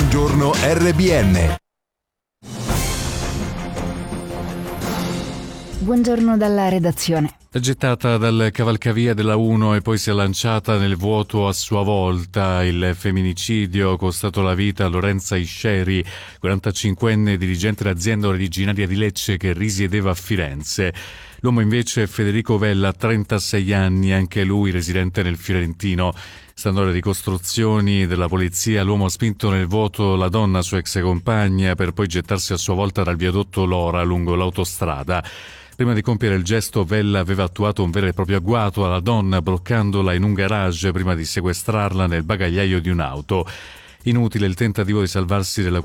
Buongiorno RBN. Buongiorno dalla redazione. Gettata dal cavalcavia della 1 e poi si è lanciata nel vuoto a sua volta. Il femminicidio costato la vita a Lorenza Isceri, 45enne dirigente d'azienda originaria di Lecce che risiedeva a Firenze. L'uomo invece è Federico Vella, 36 anni, anche lui residente nel Fiorentino. Stando alle ricostruzioni della polizia, l'uomo ha spinto nel vuoto la donna, sua ex compagna, per poi gettarsi a sua volta dal viadotto Lora lungo l'autostrada. Prima di compiere il gesto, Vella aveva attuato un vero e proprio agguato alla donna, bloccandola in un garage prima di sequestrarla nel bagagliaio di un'auto. Inutile il tentativo di salvarsi della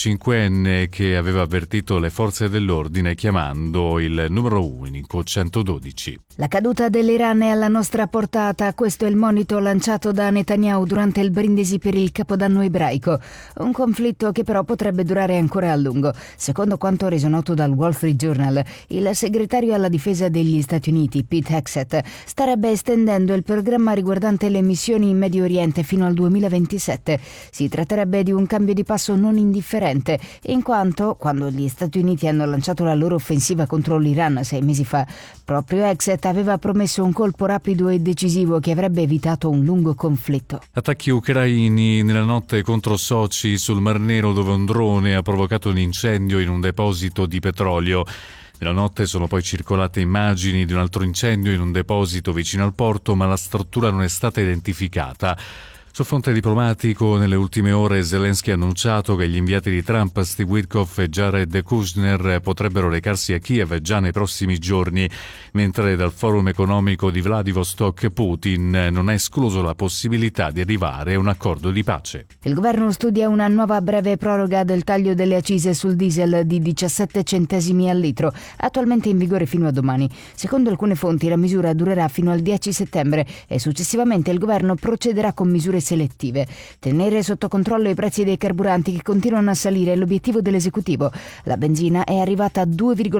45enne che aveva avvertito le forze dell'ordine chiamando il numero unico 112. La caduta dell'Iran è alla nostra portata, questo è il monito lanciato da Netanyahu durante il brindisi per il Capodanno ebraico. Un conflitto che però potrebbe durare ancora a lungo. Secondo quanto reso noto dal Wall Street Journal, il segretario alla difesa degli Stati Uniti, Pete Hegseth, starebbe estendendo il programma riguardante le missioni in Medio Oriente fino al 2027. Si tratterebbe di un cambio di passo non indifferente, in quanto, quando gli Stati Uniti hanno lanciato la loro offensiva contro l'Iran 6 mesi fa, proprio Hegseth aveva promesso un colpo rapido e decisivo che avrebbe evitato un lungo conflitto. Attacchi ucraini nella notte contro Sochi sul Mar Nero, dove un drone ha provocato un incendio in un deposito di petrolio. Nella notte sono poi circolate immagini di un altro incendio in un deposito vicino al porto, ma la struttura non è stata identificata. Sul fronte diplomatico, nelle ultime ore Zelensky ha annunciato che gli inviati di Trump, Steve Witkoff e Jared Kushner, potrebbero recarsi a Kiev già nei prossimi giorni, mentre dal forum economico di Vladivostok Putin non ha escluso la possibilità di arrivare a un accordo di pace. Il governo studia una nuova breve proroga del taglio delle accise sul diesel di 17 centesimi al litro, attualmente in vigore fino a domani. Secondo alcune fonti la misura durerà fino al 10 settembre e successivamente il governo procederà con misure selettive. Tenere sotto controllo i prezzi dei carburanti che continuano a salire è l'obiettivo dell'esecutivo. La benzina è arrivata a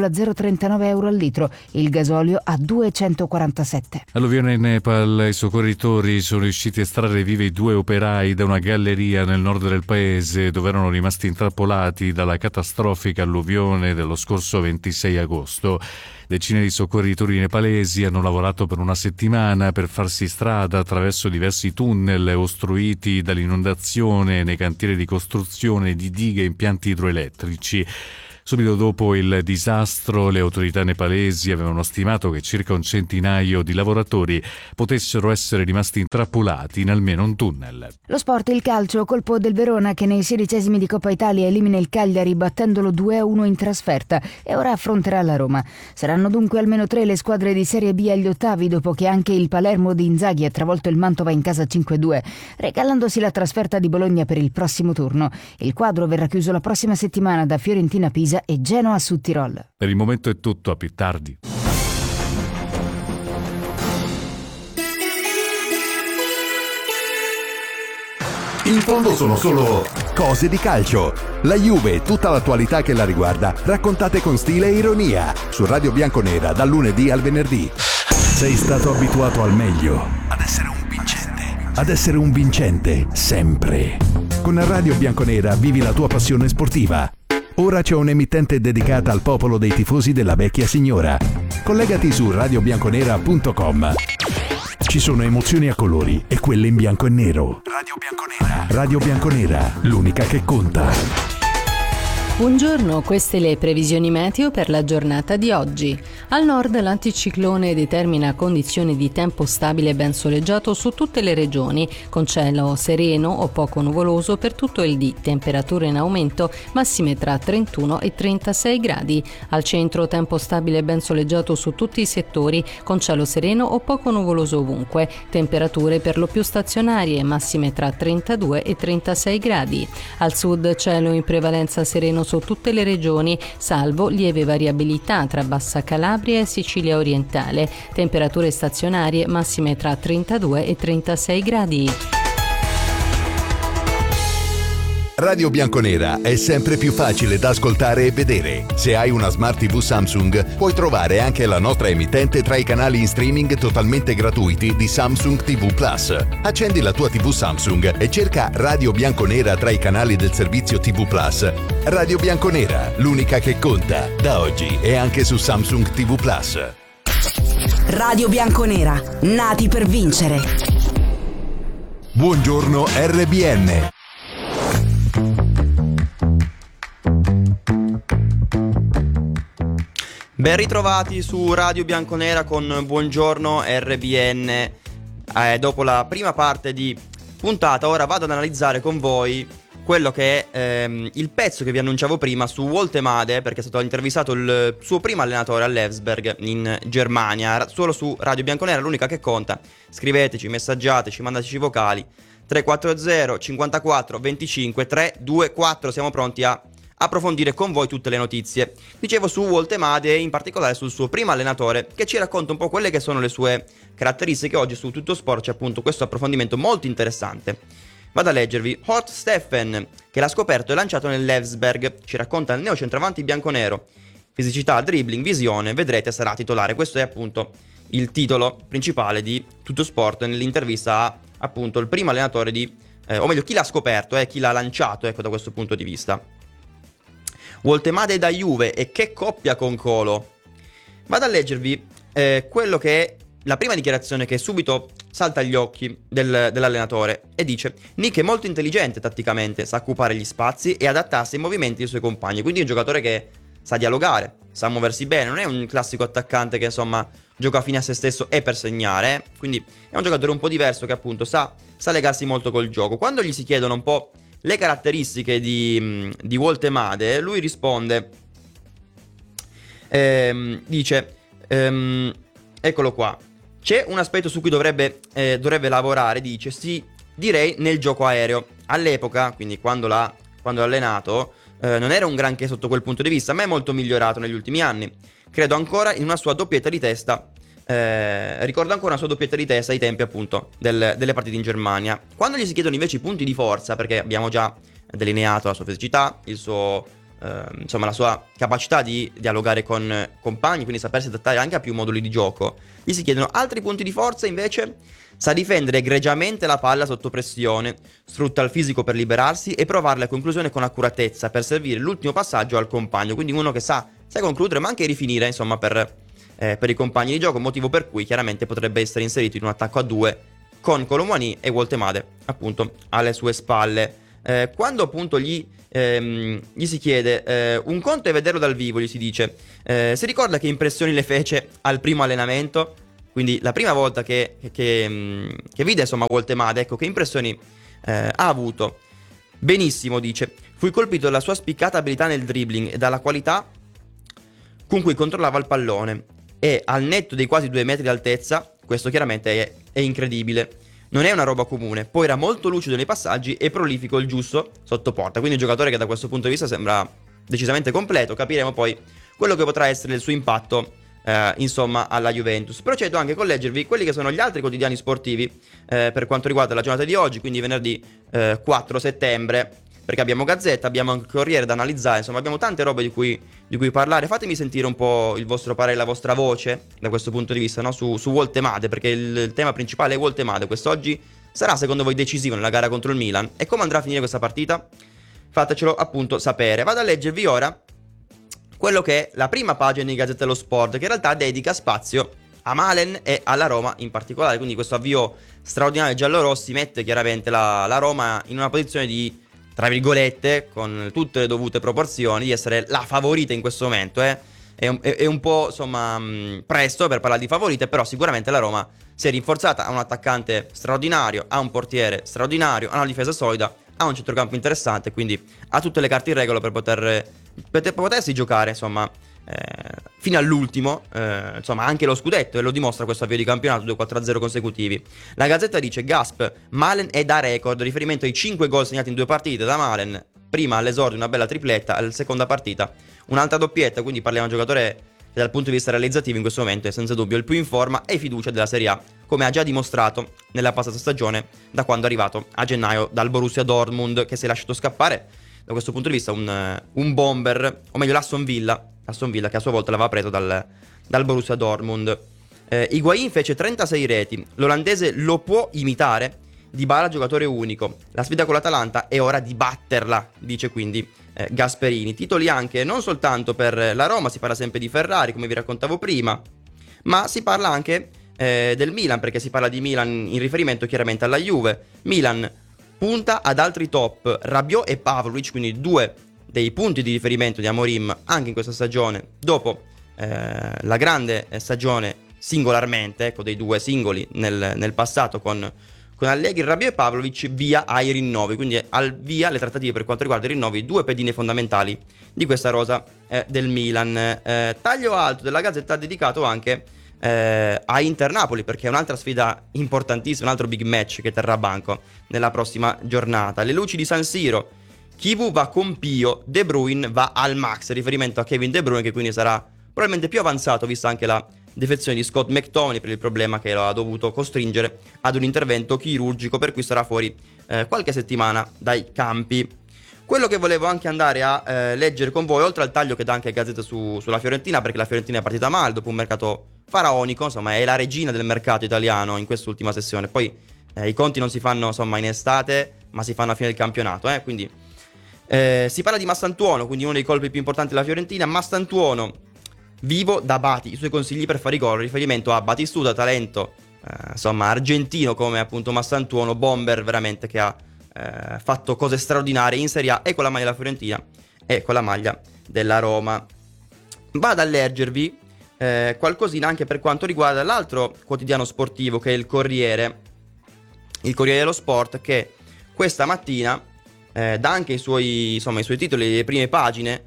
2,039 euro al litro, il gasolio a 247. Alluvione in Nepal, i soccorritori sono riusciti a estrarre vivi 2 operai da una galleria nel nord del paese dove erano rimasti intrappolati dalla catastrofica alluvione dello scorso 26 agosto. Decine di soccorritori nepalesi hanno lavorato per una settimana per farsi strada attraverso diversi tunnel ostruiti dall'inondazione nei cantieri di costruzione di dighe e impianti idroelettrici. Subito dopo il disastro, le autorità nepalesi avevano stimato che circa un centinaio di lavoratori potessero essere rimasti intrappolati in almeno un tunnel. Lo sport, il calcio, colpo del Verona che nei 16esimi di Coppa Italia elimina il Cagliari battendolo 2-1 in trasferta e ora affronterà la Roma. Saranno dunque almeno 3 le squadre di Serie B agli ottavi dopo che anche il Palermo di Inzaghi ha travolto il Mantova in casa 5-2, regalandosi la trasferta di Bologna per il prossimo turno. Il quadro verrà chiuso la prossima settimana da Fiorentina-Pisa e Genoa su Tirol. Per il momento è tutto, a più tardi. In fondo sono solo cose di calcio. La Juve e tutta l'attualità che la riguarda, raccontate con stile e ironia. Su Radio Bianconera, dal lunedì al venerdì. Sei stato abituato al meglio. Ad essere un vincente. Ad essere un vincente, sempre. Con Radio Bianconera vivi la tua passione sportiva. Ora c'è un'emittente dedicata al popolo dei tifosi della vecchia signora. Collegati su radiobianconera.com. Ci sono emozioni a colori e quelle in bianco e nero. Radio Bianconera. Radio Bianconera, l'unica che conta. Buongiorno, queste le previsioni meteo per la giornata di oggi. Al nord l'anticiclone determina condizioni di tempo stabile e ben soleggiato su tutte le regioni, con cielo sereno o poco nuvoloso per tutto il dì, temperature in aumento, massime tra 31 e 36 gradi. Al centro tempo stabile e ben soleggiato su tutti i settori, con cielo sereno o poco nuvoloso ovunque, temperature per lo più stazionarie, massime tra 32 e 36 gradi. Al sud cielo in prevalenza sereno su tutte le regioni, salvo lieve variabilità tra Bassa Calabria e Sicilia orientale, temperature stazionarie massime tra 32 e 36 gradi. Radio Bianconera è sempre più facile da ascoltare e vedere. Se hai una Smart TV Samsung, puoi trovare anche la nostra emittente tra i canali in streaming totalmente gratuiti di Samsung TV Plus. Accendi la tua TV Samsung e cerca Radio Bianconera tra i canali del servizio TV Plus. Radio Bianconera, l'unica che conta, da oggi e anche su Samsung TV Plus. Radio Bianconera, nati per vincere. Buongiorno RBN. Ben ritrovati su Radio Bianconera con Buongiorno RBN. Dopo la prima parte di puntata, ora vado ad analizzare con voi quello che è il pezzo che vi annunciavo prima su Woltemade, perché è stato intervistato il suo primo allenatore all'Elfsberg in Germania, solo su Radio Bianconera, l'unica che conta. Scriveteci, messaggiateci, mandateci vocali 340 54 25 324, siamo pronti a approfondire con voi tutte le notizie. Dicevo su Woltemade e in particolare sul suo primo allenatore, che ci racconta un po' quelle che sono le sue caratteristiche. Oggi su Tutto Sport c'è appunto questo approfondimento molto interessante. Vado a leggervi. Horst Steffen, che l'ha scoperto e lanciato nell'Elfsberg, ci racconta il neocentravanti bianconero. Fisicità, dribbling, visione, vedrete sarà titolare. Questo è appunto il titolo principale di Tutto Sport nell'intervista a appunto il primo allenatore di o meglio chi l'ha scoperto, chi l'ha lanciato, ecco, da questo punto di vista. Woltemade da Juve e che coppia con Colo. Vado a leggervi quello che è la prima dichiarazione che subito salta agli occhi dell'allenatore e dice: Nick è molto intelligente tatticamente, sa occupare gli spazi e adattarsi ai movimenti dei suoi compagni, quindi è un giocatore che sa dialogare, sa muoversi bene, non è un classico attaccante che insomma gioca fine a se stesso e per segnare, quindi è un giocatore un po' diverso che appunto sa legarsi molto col gioco. Quando gli si chiedono un po' le caratteristiche di Woltemade, lui risponde, dice, eccolo qua, c'è un aspetto su cui dovrebbe lavorare, dice, sì, direi nel gioco aereo. All'epoca, quindi quando l'ha allenato, non era un granché sotto quel punto di vista, ma è molto migliorato negli ultimi anni. Credo ancora in una sua doppietta di testa. Ricordo ancora una sua doppietta di testa ai tempi appunto delle partite in Germania. Quando gli si chiedono invece i punti di forza, perché abbiamo già delineato la sua fisicità, il suo insomma la sua capacità di dialogare con compagni, quindi sapersi adattare anche a più moduli di gioco, gli si chiedono altri punti di forza. Invece sa difendere egregiamente la palla sotto pressione, sfrutta il fisico per liberarsi e provarla a conclusione con accuratezza per servire l'ultimo passaggio al compagno, quindi uno che sa concludere ma anche rifinire insomma per i compagni di gioco, motivo per cui chiaramente potrebbe essere inserito in un attacco a due con Kolo Muani e Woltemade appunto alle sue spalle. Quando appunto gli si chiede un conto è vederlo dal vivo, gli si dice, si ricorda che impressioni le fece al primo allenamento, quindi la prima volta che vide insomma Woltemade, ecco, che impressioni ha avuto. Benissimo, dice, fui colpito dalla sua spiccata abilità nel dribbling e dalla qualità con cui controllava il pallone, e al netto dei quasi 2 metri di altezza, questo chiaramente è incredibile. Non è una roba comune. Poi era molto lucido nei passaggi e prolifico il giusto sotto porta. Quindi un giocatore che da questo punto di vista sembra decisamente completo. Capiremo poi quello che potrà essere il suo impatto insomma alla Juventus. Procedo anche con leggervi quelli che sono gli altri quotidiani sportivi per quanto riguarda la giornata di oggi, quindi venerdì 4 settembre, perché abbiamo Gazzetta, abbiamo anche Corriere da analizzare, insomma abbiamo tante robe di cui parlare. Fatemi sentire un po' il vostro parere, la vostra voce da questo punto di vista, no? su Woltemade, perché il tema principale è Woltemade. Quest'oggi sarà secondo voi decisivo nella gara contro il Milan, e come andrà a finire questa partita? Fatecelo appunto sapere. Vado a leggervi ora quello che è la prima pagina di Gazzetta dello Sport, che in realtà dedica spazio a Malen e alla Roma in particolare, quindi questo avvio straordinario giallorossi mette chiaramente la Roma in una posizione di, tra virgolette, con tutte le dovute proporzioni, di essere la favorita in questo momento. È un po' insomma presto per parlare di favorite, però sicuramente la Roma si è rinforzata, ha un attaccante straordinario, ha un portiere straordinario, ha una difesa solida, ha un centrocampo interessante, quindi ha tutte le carte in regola per potersi giocare insomma fino all'ultimo, insomma anche lo scudetto, e lo dimostra questo avvio di campionato, 2 4-0 consecutivi. La Gazzetta dice: Gasp, Malen è da record, riferimento ai 5 gol segnati in 2 partite da Malen, prima all'esordio una bella tripletta, alla seconda partita un'altra doppietta, quindi parliamo di un giocatore che dal punto di vista realizzativo in questo momento è senza dubbio il più in forma e fiducia della Serie A, come ha già dimostrato nella passata stagione, da quando è arrivato a gennaio dal Borussia Dortmund, che si è lasciato scappare da questo punto di vista un bomber, o meglio l'Aston Villa che a sua volta l'aveva preso dal Borussia Dortmund. Higuain fece 36 reti, l'olandese lo può imitare? Dybala giocatore unico, la sfida con l'Atalanta è ora di batterla, dice quindi Gasperini. Titoli anche non soltanto per la Roma, si parla sempre di Ferrari come vi raccontavo prima, ma si parla anche del Milan, perché si parla di Milan in riferimento chiaramente alla Juve. Milan punta ad altri top, Rabiot e Pavlovic, quindi due dei punti di riferimento di Amorim anche in questa stagione, dopo la grande stagione singolarmente, ecco, dei due singoli nel passato con Allegri. Rabiot e Pavlovic via ai rinnovi, quindi al via le trattative per quanto riguarda i rinnovi, due pedine fondamentali di questa rosa del Milan. Taglio alto della Gazzetta dedicato anche a Inter-Napoli, perché è un'altra sfida importantissima, un altro big match che terrà banco nella prossima giornata. Le luci di San Siro, Chivu va con Pio, De Bruyne va al max, riferimento a Kevin De Bruyne, che quindi sarà probabilmente più avanzato, vista anche la defezione di Scott McTominay per il problema che lo ha dovuto costringere ad un intervento chirurgico, per cui sarà fuori qualche settimana dai campi. Quello che volevo anche andare a leggere con voi, oltre al taglio che dà anche Gazzetta sulla Fiorentina, perché la Fiorentina è partita male dopo un mercato faraonico, insomma è la regina del mercato italiano in quest'ultima sessione. Poi i conti non si fanno insomma in estate, ma si fanno a fine del campionato, quindi si parla di Mastantuono, quindi uno dei colpi più importanti della Fiorentina. Mastantuono vivo da Bati, i suoi consigli per fare i gol, riferimento a Batistuta, talento insomma argentino come appunto Mastantuono, bomber veramente che ha fatto cose straordinarie in Serie A e con la maglia della Fiorentina e con la maglia della Roma. Vado a leggervi qualcosina anche per quanto riguarda l'altro quotidiano sportivo, che è il Corriere dello Sport, che questa mattina dà anche i suoi titoli, le prime pagine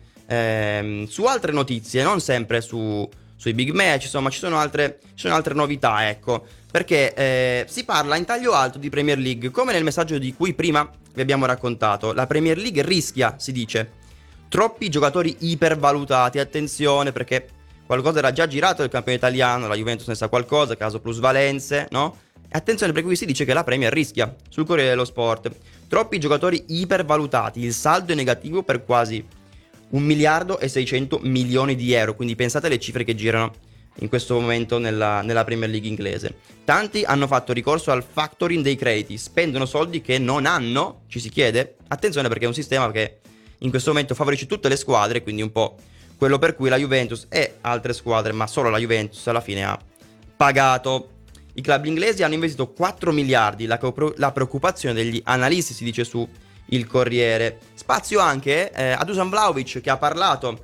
su altre notizie, non sempre sui big match, insomma ci sono altre novità, ecco, perché si parla in taglio alto di Premier League, come nel messaggio di cui prima vi abbiamo raccontato. La Premier League rischia, si dice, troppi giocatori ipervalutati. Attenzione, perché qualcosa era già girato del campione italiano, la Juventus ne sa qualcosa, caso plusvalenze, no? E attenzione, perché qui si dice che la Premier rischia, sul Corriere dello Sport, troppi giocatori ipervalutati, il saldo è negativo per quasi 1 miliardo e 600 milioni di euro, quindi pensate alle cifre che girano in questo momento nella Premier League inglese. Tanti hanno fatto ricorso al factoring dei crediti, spendono soldi che non hanno, ci si chiede. Attenzione, perché è un sistema che in questo momento favorisce tutte le squadre, quindi un po' quello per cui la Juventus e altre squadre, ma solo la Juventus alla fine ha pagato. I club inglesi hanno investito 4 miliardi, la preoccupazione degli analisti, si dice su il Corriere. Spazio anche a Dusan Vlahovic, che ha parlato.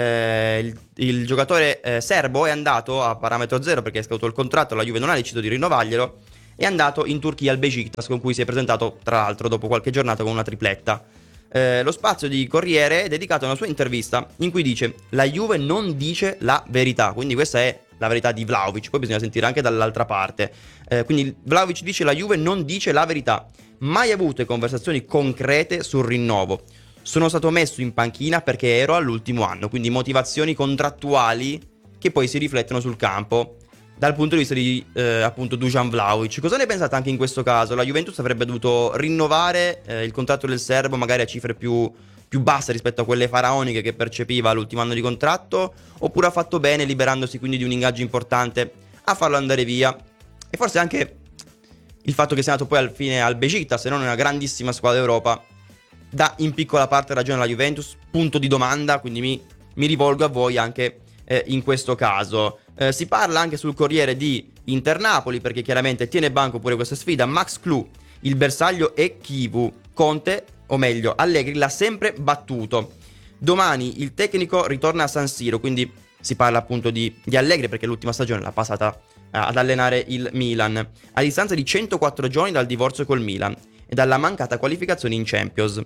Il giocatore serbo è andato a parametro zero perché è scaduto il contratto, la Juve non ha deciso di rinnovarglielo, è andato in Turchia al Beşiktaş, con cui si è presentato tra l'altro dopo qualche giornata con una tripletta. Lo spazio di Corriere è dedicato a una sua intervista in cui dice: la Juve non dice la verità, quindi questa è la verità di Vlahovic, poi bisogna sentire anche dall'altra parte. Quindi Vlahovic dice: la Juve non dice la verità, mai avute conversazioni concrete sul rinnovo, sono stato messo in panchina perché ero all'ultimo anno, quindi motivazioni contrattuali che poi si riflettono sul campo dal punto di vista di appunto Dusan Vlahovic. Cosa ne pensate anche in questo caso? La Juventus avrebbe dovuto rinnovare il contratto del serbo magari a cifre più basse rispetto a quelle faraoniche che percepiva l'ultimo anno di contratto, oppure ha fatto bene liberandosi quindi di un ingaggio importante a farlo andare via? E forse anche il fatto che sia andato poi al fine al Beşiktaş, se non una grandissima squadra d'Europa, dà in piccola parte ragione alla Juventus, punto di domanda, quindi mi rivolgo a voi anche in questo caso. Si parla anche sul Corriere di Inter-Napoli, perché chiaramente tiene banco pure questa sfida. Max Clou, il bersaglio è Chivu, Conte, o meglio Allegri, l'ha sempre battuto. Domani il tecnico ritorna a San Siro, quindi si parla appunto di Allegri, perché l'ultima stagione l'ha passata ad allenare il Milan, a distanza di 104 giorni dal divorzio col Milan e dalla mancata qualificazione in Champions.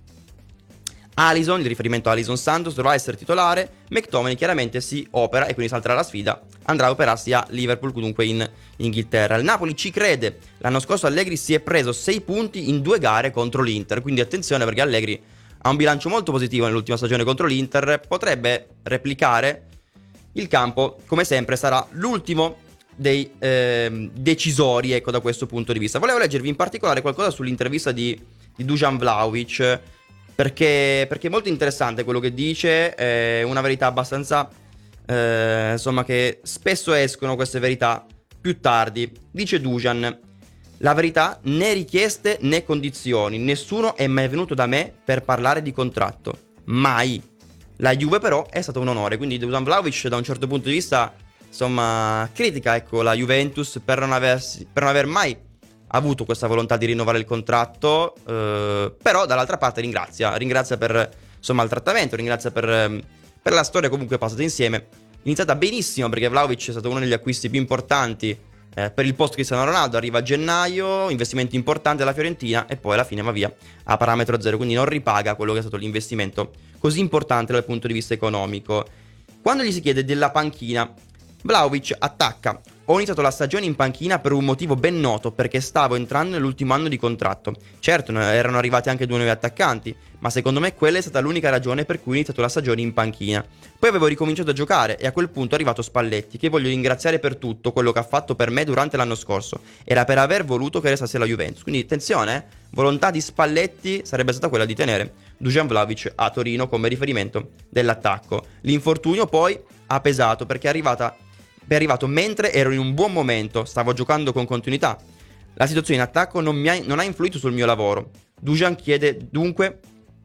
Alisson, il riferimento a Alisson Santos, dovrà essere titolare. McTominay chiaramente si opera e quindi salterà la sfida, andrà a operarsi a Liverpool, dunque in Inghilterra. Il Napoli ci crede, l'anno scorso Allegri si è preso 6 punti in 2 gare contro l'Inter, quindi attenzione, perché Allegri ha un bilancio molto positivo nell'ultima stagione contro l'Inter, potrebbe replicare il campo, come sempre, sarà l'ultimo dei decisori, ecco, da questo punto di vista. Volevo leggervi in particolare qualcosa sull'intervista di Dusan Vlahovic, perché è molto interessante quello che dice, è una verità abbastanza, insomma, che spesso escono queste verità più tardi. Dice Dusan: la verità, né richieste né condizioni, nessuno è mai venuto da me per parlare di contratto, mai. La Juve però è stato un onore, quindi Dusan Vlahovic da un certo punto di vista, insomma, critica, ecco, la Juventus per non aver mai avuto questa volontà di rinnovare il contratto, però dall'altra parte ringrazia per, insomma, il trattamento, ringrazia per la storia comunque passata insieme, iniziata benissimo, perché Vlahovic è stato uno degli acquisti più importanti per il post Cristiano Ronaldo. Arriva a gennaio, investimento importante alla Fiorentina, e poi alla fine va via a parametro zero, quindi non ripaga quello che è stato l'investimento così importante dal punto di vista economico. Quando gli si chiede della panchina, Vlahovic attacca: ho iniziato la stagione in panchina per un motivo ben noto, perché stavo entrando nell'ultimo anno di contratto. Certo, erano arrivati anche 2 nuovi attaccanti, ma secondo me quella è stata l'unica ragione per cui ho iniziato la stagione in panchina. Poi avevo ricominciato a giocare e a quel punto è arrivato Spalletti, che voglio ringraziare per tutto quello che ha fatto per me durante l'anno scorso. Era per aver voluto che restasse la Juventus. Quindi attenzione, volontà di Spalletti sarebbe stata quella di tenere Dusan Vlahovic a Torino come riferimento dell'attacco. L'infortunio poi ha pesato, perché è arrivato mentre ero in un buon momento, stavo giocando con continuità. La situazione in attacco non ha influito sul mio lavoro. Dusan chiude dunque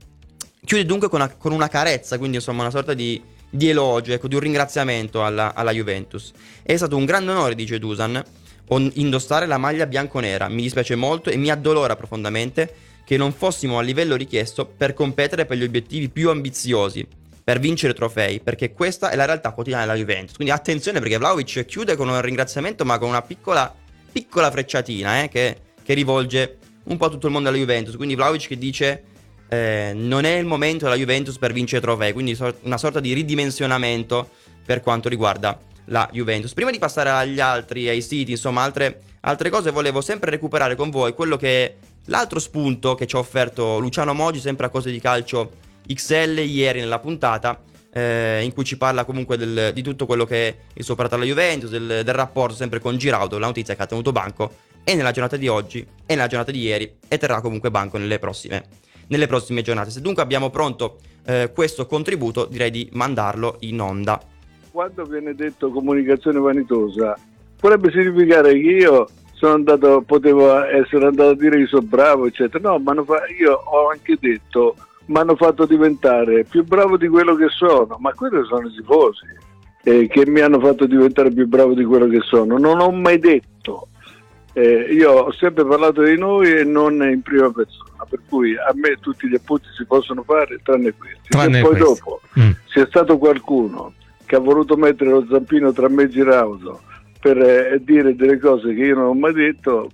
con una carezza, quindi insomma una sorta di elogio, ecco, di un ringraziamento alla Juventus. È stato un grande onore, dice Dusan, indossare la maglia bianconera. Mi dispiace molto e mi addolora profondamente che non fossimo a livello richiesto per competere per gli obiettivi più ambiziosi, per vincere trofei, perché questa è la realtà quotidiana della Juventus. Quindi attenzione, perché Vlahovic chiude con un ringraziamento, ma con una piccola frecciatina, che rivolge un po' a tutto il mondo della Juventus. Quindi Vlahovic che dice non è il momento della Juventus per vincere trofei, quindi una sorta di ridimensionamento per quanto riguarda la Juventus. Prima di passare ai siti, insomma altre cose, volevo sempre recuperare con voi quello che è l'altro spunto che ci ha offerto Luciano Moggi, sempre a Cose di Calcio XL, ieri nella puntata, in cui ci parla comunque di tutto quello che è il suo operato alla Juventus, del rapporto sempre con Giraudo, la notizia che ha tenuto banco e nella giornata di oggi e nella giornata di ieri, e terrà comunque banco nelle prossime giornate. Se dunque abbiamo pronto questo contributo, direi di mandarlo in onda. Quando viene detto comunicazione vanitosa, potrebbe significare che io potevo essere andato a dire che sono bravo, eccetera. No, io ho anche detto: mi hanno fatto diventare più bravo di quello che sono, ma quelli sono i tifosi che mi hanno fatto diventare più bravo di quello che sono. Non ho mai detto, io ho sempre parlato di noi e non in prima persona, per cui a me tutti gli appunti si possono fare tranne questi. E poi dopo c'è stato qualcuno che ha voluto mettere lo zampino tra me e Giraudo per dire delle cose che io non ho mai detto.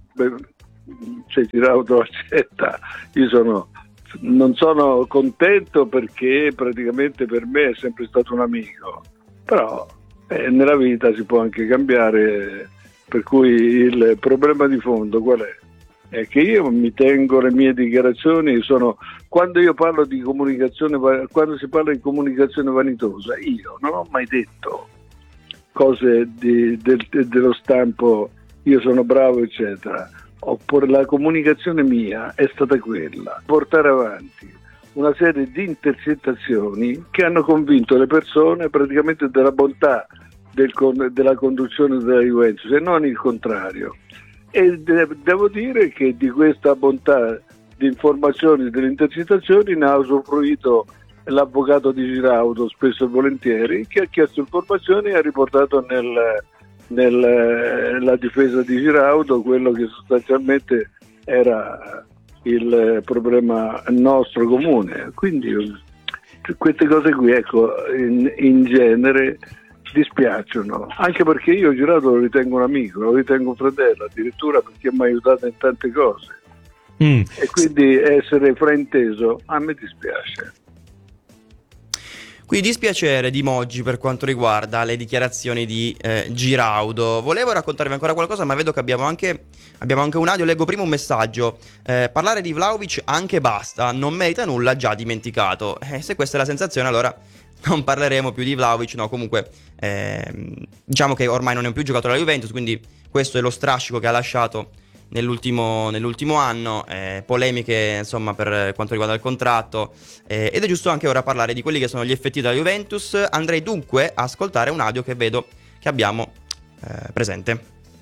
Se Giraudo accetta, non sono contento, perché praticamente per me è sempre stato un amico, però nella vita si può anche cambiare, per cui il problema di fondo qual è? È che io mi tengo le mie dichiarazioni, quando io parlo di comunicazione, quando si parla di comunicazione vanitosa, io non ho mai detto cose dello stampo io sono bravo eccetera. Oppure la comunicazione mia è stata quella: portare avanti una serie di intercettazioni che hanno convinto le persone praticamente della bontà della conduzione della Juventus e non il contrario. E devo dire che di questa bontà di informazioni, delle intercettazioni, ne ha usufruito l'avvocato di Giraudo spesso e volentieri, che ha chiesto informazioni e ha riportato nella difesa di Giraudo quello che sostanzialmente era il problema nostro comune. Quindi queste cose qui, ecco, in genere dispiacciono, anche perché io Giraudo lo ritengo un amico, lo ritengo un fratello, addirittura perché mi ha aiutato in tante cose. E quindi essere frainteso a me dispiace. Quindi dispiacere di Moggi per quanto riguarda le dichiarazioni di Giraudo. Volevo raccontarvi ancora qualcosa, ma vedo che abbiamo anche un audio. Leggo prima un messaggio: parlare di Vlahovic anche basta, non merita nulla, già dimenticato. Se questa è la sensazione, allora non parleremo più di Vlahovic, no, comunque diciamo che ormai non è più giocatore della Juventus, quindi questo è lo strascico che ha lasciato nell'ultimo anno, polemiche insomma per quanto riguarda il contratto, ed è giusto anche ora parlare di quelli che sono gli effettivi della Juventus. Andrei dunque a ascoltare un audio che vedo che abbiamo presente.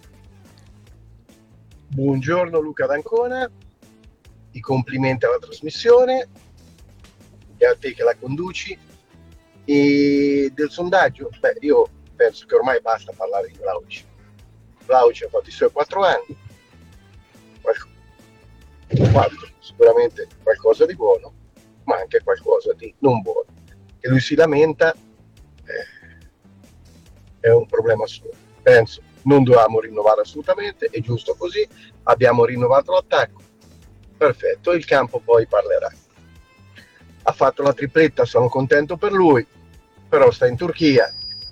Buongiorno Luca D'Ancona, i complimenti alla trasmissione e a te che la conduci. E del sondaggio, io penso che ormai basta parlare di Vlahovic. Vlahovic ha fatto i suoi 4 anni, sicuramente qualcosa di buono, ma anche qualcosa di non buono. E lui si lamenta, è un problema suo. Penso non dovevamo rinnovare assolutamente, è giusto così, abbiamo rinnovato l'attacco, perfetto, il campo poi parlerà. Ha fatto la tripletta, sono contento per lui, però sta in Turchia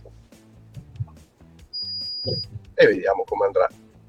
e vediamo come andrà.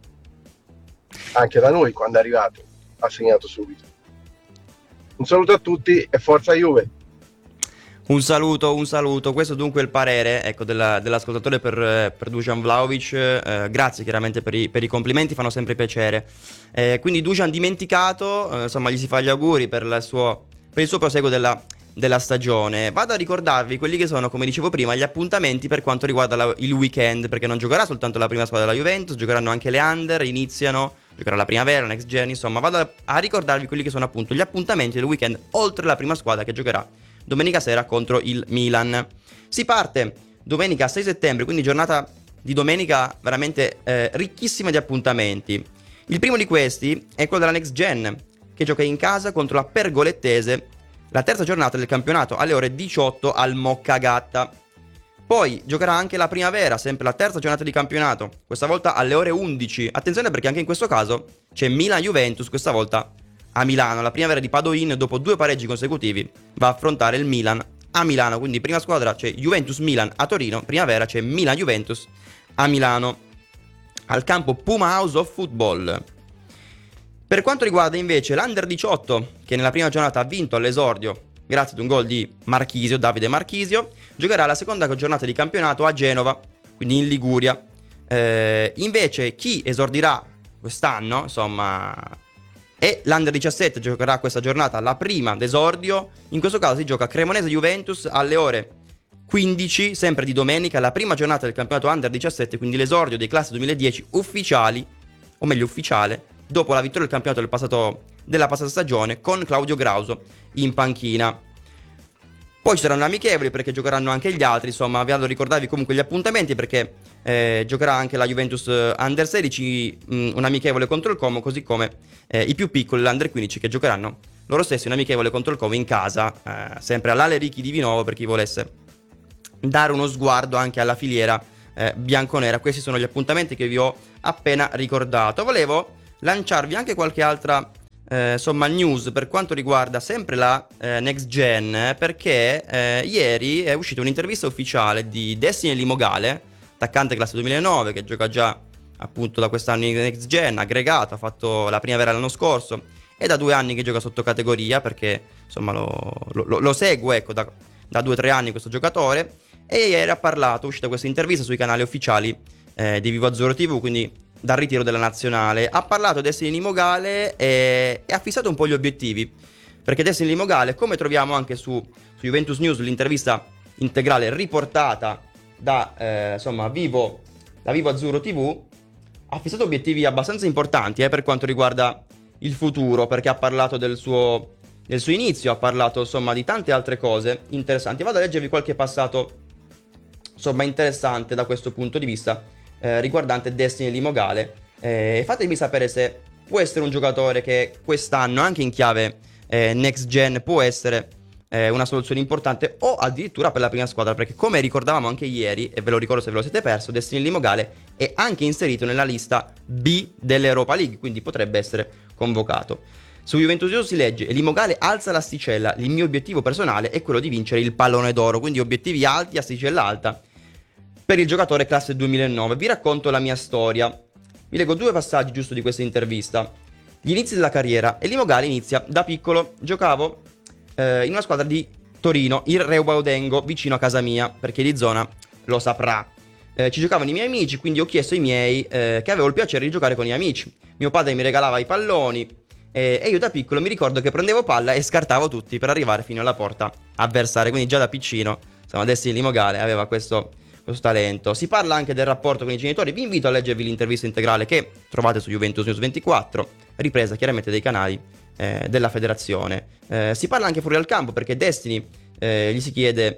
Anche da noi, quando è arrivato, ha segnato subito. Un saluto a tutti e forza Juve! Un saluto. Questo dunque è il parere, ecco, dell'ascoltatore per Dusan Vlahovic. Grazie chiaramente per i complimenti, fanno sempre piacere. Quindi Dusan dimenticato, insomma gli si fa gli auguri per il suo proseguo della stagione. Vado a ricordarvi quelli che sono, come dicevo prima, gli appuntamenti per quanto riguarda il weekend, perché non giocherà soltanto la prima squadra della Juventus, giocheranno anche le under, giocherà la primavera, next gen, insomma vado a ricordarvi quelli che sono appunto gli appuntamenti del weekend, oltre la prima squadra che giocherà domenica sera contro il Milan. Si parte domenica 6 settembre, quindi giornata di domenica veramente ricchissima di appuntamenti. Il primo di questi è quello della next gen, che gioca in casa contro la Pergolettese, la terza giornata del campionato alle ore 18 al Moccagatta. Poi giocherà anche la primavera, sempre la terza giornata di campionato, questa volta alle ore 11. Attenzione perché anche in questo caso c'è Milan-Juventus, questa volta a Milano. La primavera di Padoin, dopo 2 pareggi consecutivi, va a affrontare il Milan a Milano. Quindi prima squadra c'è Juventus-Milan a Torino, primavera c'è Milan-Juventus a Milano, al campo Puma House of Football. Per quanto riguarda invece l'Under 18, che nella prima giornata ha vinto all'esordio grazie ad un gol di Marchisio, Davide Marchisio, giocherà la seconda giornata di campionato a Genova, quindi in Liguria. Invece chi esordirà quest'anno, insomma, è l'Under 17, giocherà questa giornata la prima d'esordio. In questo caso si gioca Cremonese-Juventus alle ore 15, sempre di domenica, la prima giornata del campionato Under 17, quindi l'esordio dei classi 2010 ufficiali, o meglio ufficiale, dopo la vittoria del campionato della passata stagione, con Claudio Grauso in panchina. Poi ci saranno amichevoli perché giocheranno anche gli altri, insomma vi vado a ricordarvi comunque gli appuntamenti perché giocherà anche la Juventus Under 16, un amichevole contro il Como, così come i più piccoli, l'Under 15, che giocheranno loro stessi un amichevole contro il Como in casa, sempre all'Ale Richi di Vinovo, per chi volesse dare uno sguardo anche alla filiera bianconera. Questi sono gli appuntamenti che vi ho appena ricordato. Volevo lanciarvi anche qualche altra insomma news per quanto riguarda sempre la next gen, perché ieri è uscita un'intervista ufficiale di Destiny Limogale, attaccante classe 2009 che gioca già appunto da quest'anno in next gen, aggregato, ha fatto la primavera l'anno scorso e da 2 anni che gioca sotto categoria, perché insomma lo seguo, ecco, da 2-3 anni questo giocatore. E ieri ha parlato, è uscita questa intervista sui canali ufficiali di Vivo Azzurro TV, quindi dal ritiro della nazionale. Ha parlato Destiny Limogale e ha fissato un po' gli obiettivi, perché Destiny Limogale, come troviamo anche su Juventus News, l'intervista integrale riportata da Vivo Azzurro TV, ha fissato obiettivi abbastanza importanti per quanto riguarda il futuro, perché ha parlato del suo inizio, ha parlato insomma di tante altre cose interessanti. Vado a leggervi qualche passato insomma interessante da questo punto di vista riguardante Destiny Limogale. Fatemi sapere se può essere un giocatore che quest'anno anche in chiave next gen può essere una soluzione importante, o addirittura per la prima squadra, perché come ricordavamo anche ieri, e ve lo ricordo se ve lo siete perso, Destiny Limogale è anche inserito nella lista B dell'Europa League, quindi potrebbe essere convocato. Su Juventus News si legge: Limogale alza l'asticella, il mio obiettivo personale è quello di vincere il pallone d'oro, quindi obiettivi alti, asticella alta per il giocatore classe 2009. Vi racconto la mia storia, vi leggo 2 passaggi giusto di questa intervista. Gli inizi della carriera. E Limogale inizia da piccolo, giocavo in una squadra di Torino, il Reubaudengo, vicino a casa mia, perché di zona lo saprà. Ci giocavano i miei amici, quindi ho chiesto ai miei che avevo il piacere di giocare con gli amici. Mio padre mi regalava i palloni e io da piccolo mi ricordo che prendevo palla e scartavo tutti per arrivare fino alla porta avversaria, quindi già da piccino, insomma, Destiny Limogale aveva questo talento. Si parla anche del rapporto con i genitori. Vi invito a leggervi l'intervista integrale che trovate su Juventus News 24, ripresa chiaramente dai canali della federazione. Si parla anche fuori dal campo, perché Destiny gli si chiede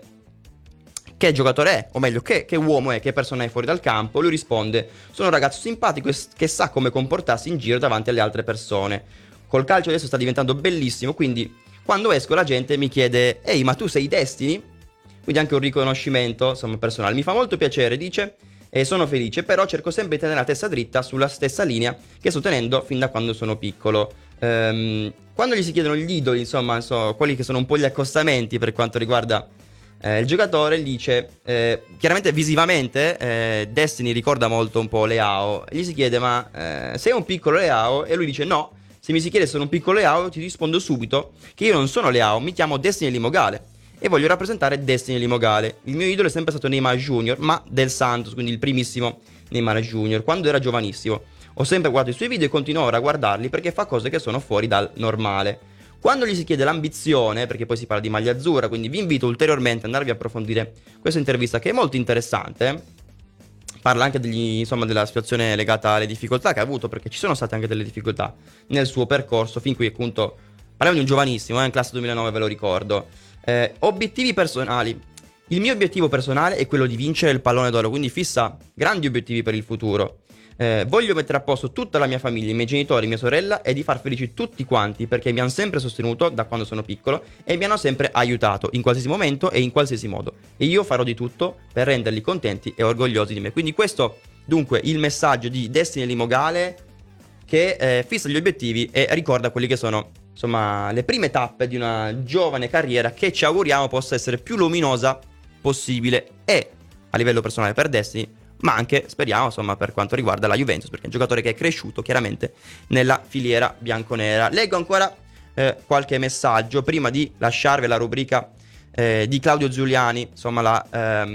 che giocatore è, o meglio che uomo è, che persona è fuori dal campo. Lui risponde: sono un ragazzo simpatico che sa come comportarsi in giro davanti alle altre persone. Col calcio adesso sta diventando bellissimo, quindi quando esco la gente mi chiede: ehi, ma tu sei Destiny? Quindi anche un riconoscimento, insomma, personale. Mi fa molto piacere, dice, e sono felice, però cerco sempre di tenere la testa dritta sulla stessa linea che sto tenendo fin da quando sono piccolo. Quando gli si chiedono gli idoli, insomma, quelli che sono un po' gli accostamenti per quanto riguarda il giocatore, dice, chiaramente visivamente Destiny ricorda molto un po' Leao. Gli si chiede: ma sei un piccolo Leao? E lui dice: no, se mi si chiede se sono un piccolo Leao ti rispondo subito che io non sono Leao, mi chiamo Destiny Limogale e voglio rappresentare Destiny Limogale. Il mio idolo è sempre stato Neymar Junior, ma del Santos, quindi il primissimo Neymar Junior, quando era giovanissimo. Ho sempre guardato i suoi video e continuo ora a guardarli perché fa cose che sono fuori dal normale. Quando gli si chiede l'ambizione, perché poi si parla di maglia azzurra, quindi vi invito ulteriormente ad andarvi a approfondire questa intervista che è molto interessante. Parla anche della situazione legata alle difficoltà che ha avuto, perché ci sono state anche delle difficoltà nel suo percorso, fin qui appunto parliamo di un giovanissimo, in classe 2009, ve lo ricordo. Obiettivi personali. Il mio obiettivo personale è quello di vincere il pallone d'oro, quindi fissa grandi obiettivi per il futuro. Voglio mettere a posto tutta la mia famiglia, i miei genitori, mia sorella, e di far felici tutti quanti, perché mi hanno sempre sostenuto da quando sono piccolo e mi hanno sempre aiutato in qualsiasi momento e in qualsiasi modo, e io farò di tutto per renderli contenti e orgogliosi di me. Quindi questo dunque il messaggio di Destiny Limogale, che fissa gli obiettivi e ricorda quelli che sono, insomma, le prime tappe di una giovane carriera che ci auguriamo possa essere più luminosa possibile, e a livello personale per Destiny, ma anche, speriamo, insomma, per quanto riguarda la Juventus, perché è un giocatore che è cresciuto chiaramente nella filiera bianconera. Leggo ancora qualche messaggio prima di lasciarvi la rubrica di Claudio Giuliani, insomma la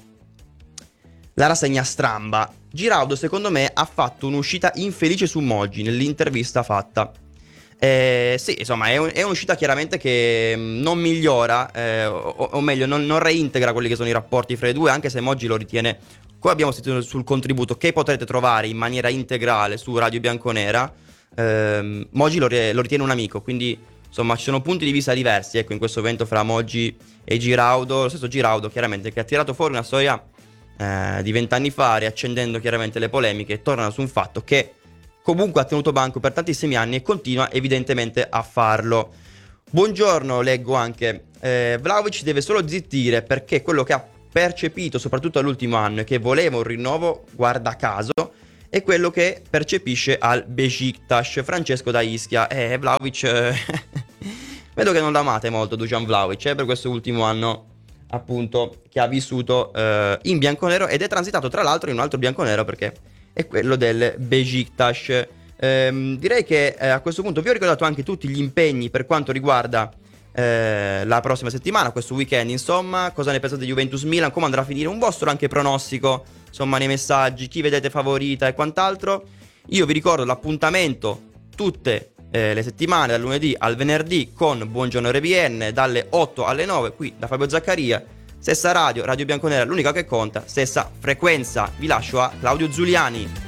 rassegna stramba. Giraudo secondo me ha fatto un'uscita infelice su Moggi nell'intervista fatta. Sì, insomma, è un'uscita chiaramente che non migliora, o meglio non reintegra quelli che sono i rapporti fra i due, anche se Moggi lo ritiene, come abbiamo sentito sul contributo che potrete trovare in maniera integrale su Radio Bianconera, Moggi lo ritiene un amico, quindi insomma ci sono punti di vista diversi, ecco, in questo evento fra Moggi e Giraudo. Lo stesso Giraudo chiaramente che ha tirato fuori una storia di 20 anni fa, riaccendendo chiaramente le polemiche, e torna su un fatto che comunque ha tenuto banco per tantissimi anni e continua evidentemente a farlo. Buongiorno, leggo anche, Vlahovic deve solo zittire, perché quello che ha percepito soprattutto all'ultimo anno è che voleva un rinnovo, guarda caso, è quello che percepisce al Beşiktaş. Francesco da Ischia. Vlahovic vedo che non l'amate molto Dusan Vlahovic, per questo ultimo anno appunto che ha vissuto in bianconero, ed è transitato tra l'altro in un altro bianconero, perché è quello del Beşiktaş. Direi che a questo punto vi ho ricordato anche tutti gli impegni per quanto riguarda la prossima settimana, questo weekend, insomma. Cosa ne pensate di Juventus Milan, come andrà a finire, un vostro anche pronostico, insomma, nei messaggi, chi vedete favorita e quant'altro. Io vi ricordo l'appuntamento tutte le settimane, dal lunedì al venerdì, con Buongiorno RBN dalle 8 alle 9 qui da Fabio Zaccaria, stessa radio Bianconera, l'unica che conta, stessa frequenza. Vi lascio a Claudio Giuliani.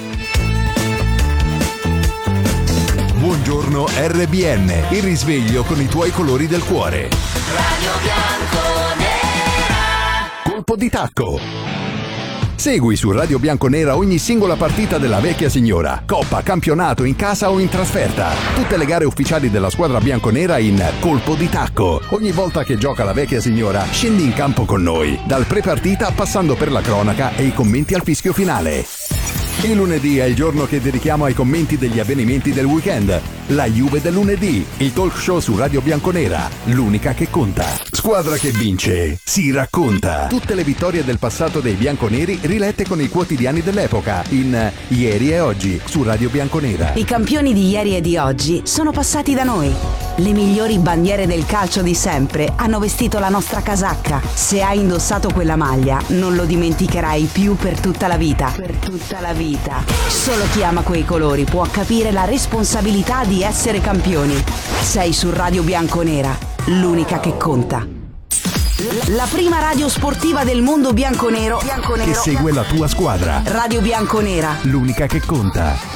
Buongiorno RBN, il risveglio con i tuoi colori del cuore. Radio Bianconera. Colpo di tacco. Segui su Radio Bianconera ogni singola partita della vecchia signora, coppa, campionato, in casa o in trasferta. Tutte le gare ufficiali della squadra bianconera in Colpo di tacco. Ogni volta che gioca la vecchia signora, scendi in campo con noi, dal pre-partita passando per la cronaca e i commenti al fischio finale. Il lunedì è il giorno che dedichiamo ai commenti degli avvenimenti del weekend. La Juve del lunedì, il talk show su Radio Bianconera, l'unica che conta. Squadra che vince, si racconta. Tutte le vittorie del passato dei bianconeri rilette con i quotidiani dell'epoca in Ieri e Oggi su Radio Bianconera. I campioni di ieri e di oggi sono passati da noi. Le migliori bandiere del calcio di sempre hanno vestito la nostra casacca. Se hai indossato quella maglia, non lo dimenticherai più per tutta la vita. Per tutta la vita. Solo chi ama quei colori può capire la responsabilità di essere campioni. Sei su Radio Bianconera, l'unica che conta. La prima radio sportiva del mondo bianconero Che segue la tua squadra. Radio Bianconera, L'unica che conta.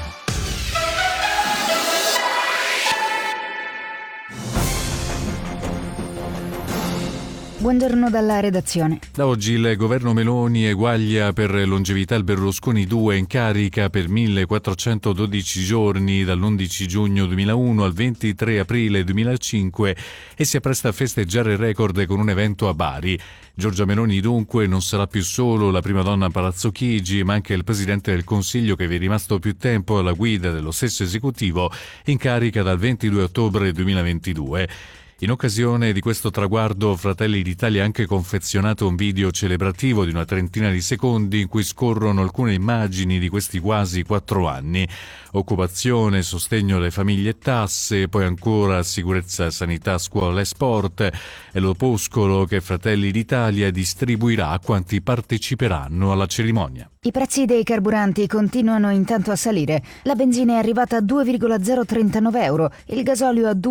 Buongiorno dalla redazione. Da oggi il governo Meloni eguaglia per longevità il Berlusconi 2 in carica per 1412 giorni dall'11 giugno 2001 al 23 aprile 2005 e si appresta a festeggiare il record con un evento a Bari. Giorgia Meloni dunque non sarà più solo la prima donna a Palazzo Chigi, ma anche il presidente del Consiglio che vi è rimasto più tempo alla guida dello stesso esecutivo in carica dal 22 ottobre 2022. In occasione di questo traguardo, Fratelli d'Italia ha anche confezionato un video celebrativo di una trentina di secondi in cui scorrono alcune immagini di questi quasi 4 anni. Occupazione, sostegno alle famiglie e tasse, poi ancora sicurezza, sanità, scuola e sport e l'opuscolo che Fratelli d'Italia distribuirà a quanti parteciperanno alla cerimonia. I prezzi dei carburanti continuano intanto a salire. La benzina è arrivata a 2,039 euro, il gasolio a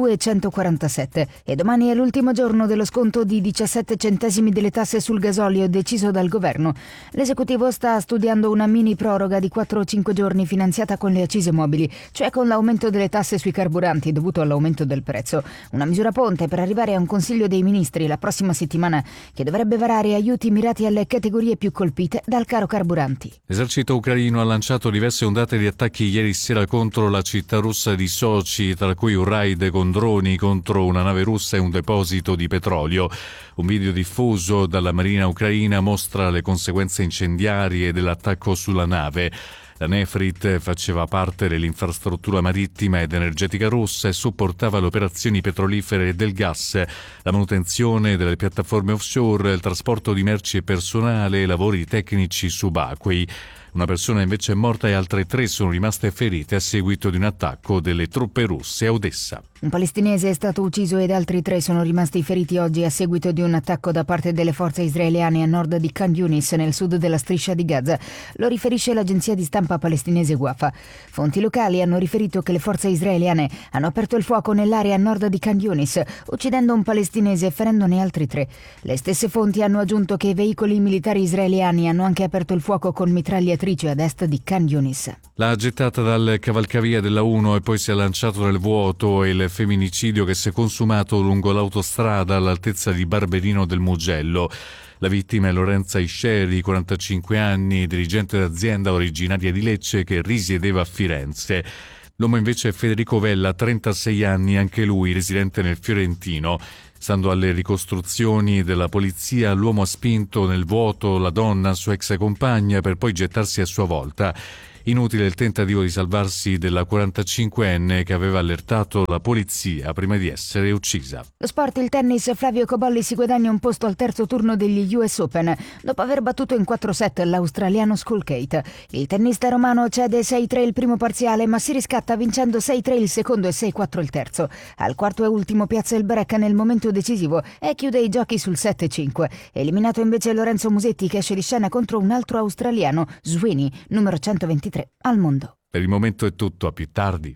2,147 e domani è l'ultimo giorno dello sconto di 17 centesimi delle tasse sul gasolio deciso dal governo. L'esecutivo sta studiando una mini proroga di 4 o 5 giorni finanziata con le accise mobili, cioè con l'aumento delle tasse sui carburanti dovuto all'aumento del prezzo. Una misura ponte per arrivare a un Consiglio dei Ministri la prossima settimana che dovrebbe varare aiuti mirati alle categorie più colpite dal caro carburanti. L'esercito ucraino ha lanciato diverse ondate di attacchi ieri sera contro la città russa di Sochi, tra cui un raid con droni contro una nave russa e un deposito di petrolio. Un video diffuso dalla Marina ucraina mostra le conseguenze incendiarie dell'attacco sulla nave. La Nefrit faceva parte dell'infrastruttura marittima ed energetica russa e supportava le operazioni petrolifere e del gas, la manutenzione delle piattaforme offshore, il trasporto di merci e personale e lavori tecnici subacquei. Una persona invece è morta e altre 3 sono rimaste ferite a seguito di un attacco delle truppe russe a Odessa. Un palestinese è stato ucciso ed altri 3 sono rimasti feriti oggi a seguito di un attacco da parte delle forze israeliane a nord di Khan Yunis, nel sud della striscia di Gaza. Lo riferisce l'agenzia di stampa palestinese Wafa. Fonti locali hanno riferito che le forze israeliane hanno aperto il fuoco nell'area a nord di Khan Yunis, uccidendo un palestinese e ferendone altri 3. Le stesse fonti hanno aggiunto che i veicoli militari israeliani hanno anche aperto il fuoco con mitragliatrici ad est di Khan Yunis. L'ha gettata dal cavalcavia della 1 e poi si è lanciato nel vuoto il femminicidio che si è consumato lungo l'autostrada all'altezza di Barberino del Mugello. La vittima è Lorenza Isceri, 45 anni, dirigente d'azienda originaria di Lecce che risiedeva a Firenze. L'uomo invece è Federico Vella, 36 anni, anche lui residente nel Fiorentino. Stando alle ricostruzioni della polizia, l'uomo ha spinto nel vuoto la donna, sua ex compagna, per poi gettarsi a sua volta. Inutile il tentativo di salvarsi della 45enne che aveva allertato la polizia prima di essere uccisa. Lo sport, il tennis, Flavio Cobolli si guadagna un posto al terzo turno degli US Open dopo aver battuto in 4 set l'australiano Skulkate. Il tennista romano cede 6-3 il primo parziale ma si riscatta vincendo 6-3 il secondo e 6-4 il terzo. Al quarto e ultimo piazza il break nel momento decisivo e chiude i giochi sul 7-5. Eliminato invece Lorenzo Musetti che esce di scena contro un altro australiano, Sweeney, numero 123 al mondo. Per il momento è tutto, a più tardi.